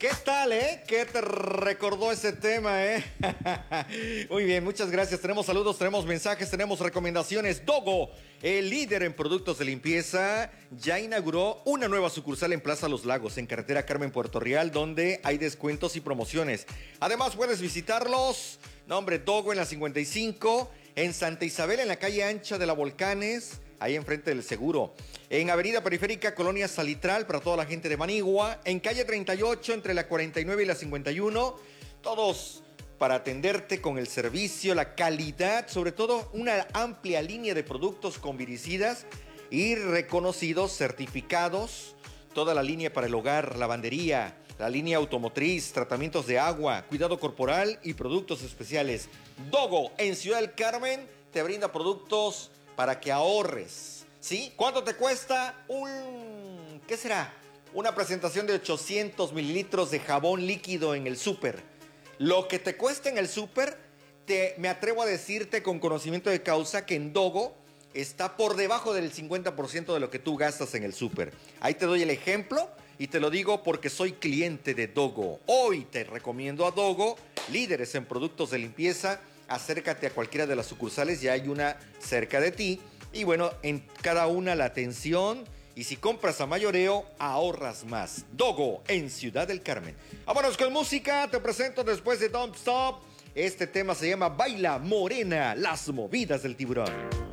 ¿Qué tal, ¿Qué te recordó ese tema, Muy bien, muchas gracias. Tenemos saludos, tenemos mensajes, tenemos recomendaciones. Dogo, el líder en productos de limpieza, ya inauguró una nueva sucursal en Plaza Los Lagos, en carretera Carmen Puerto Real, donde hay descuentos y promociones. Además, puedes visitarlos. Nombre Dogo en la 55, en Santa Isabel, en la calle ancha de la Volcanes, ahí enfrente del Seguro. En Avenida Periférica, Colonia Salitral, para toda la gente de Manigua. En calle 38, entre la 49 y la 51. Todos para atenderte con el servicio, la calidad, sobre todo una amplia línea de productos con viricidas y reconocidos, certificados. Toda la línea para el hogar, lavandería, la línea automotriz, tratamientos de agua, cuidado corporal y productos especiales. Dogo, en Ciudad del Carmen, te brinda productos para que ahorres. ¿Sí? ¿Cuánto te cuesta qué será? Una presentación de 800 mililitros de jabón líquido en el súper. Lo que te cuesta en el súper, me atrevo a decirte con conocimiento de causa que en Dogo está por debajo del 50% de lo que tú gastas en el súper. Ahí te doy el ejemplo y te lo digo porque soy cliente de Dogo. Hoy te recomiendo a Dogo, líderes en productos de limpieza. Acércate a cualquiera de las sucursales, ya hay una cerca de ti. Y bueno, en cada una la atención. Y si compras a mayoreo, ahorras más. Dogo, en Ciudad del Carmen. Vámonos con música. Te presento después de Don't Stop. Este tema se llama Baila Morena, las movidas del tiburón.